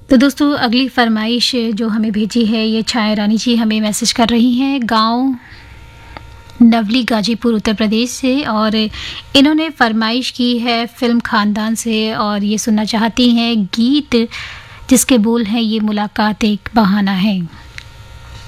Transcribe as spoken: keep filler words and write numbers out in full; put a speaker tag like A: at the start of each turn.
A: तो दोस्तों अगली फरमाइश जो हमें भेजी है ये छाया रानी जी हमें मैसेज कर रही हैं गांव नवली गाजीपुर उत्तर प्रदेश से, और इन्होंने फरमाइश की है फिल्म खानदान से और ये सुनना चाहती हैं गीत जिसके बोल हैं ये मुलाकात एक बहाना है।